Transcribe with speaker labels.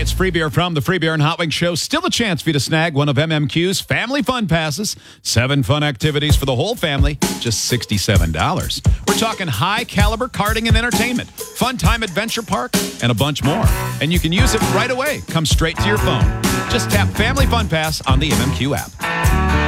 Speaker 1: it's Free Beer from the Free Beer and Hot Wings Show. Still a chance for you to snag one of MMQ's family fun passes. 7 fun activities for the whole family, just $67. We're talking high-caliber karting and entertainment, fun time adventure park, and a bunch more. And you can use it right away. Come straight to your phone. Just tap Family Fun Pass on the MMQ app.